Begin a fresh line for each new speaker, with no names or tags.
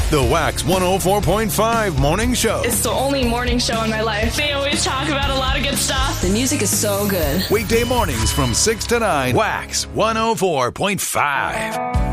The Wax 104.5 Morning Show.
It's the only morning show in my life. They always talk about a lot of good stuff.
The music is so good.
Weekday mornings from 6 to 9. Wax 104.5.